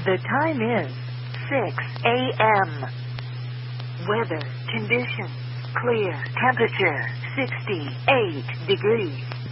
The time is 6 a.m. Weather conditions clear. Temperature 68 degrees.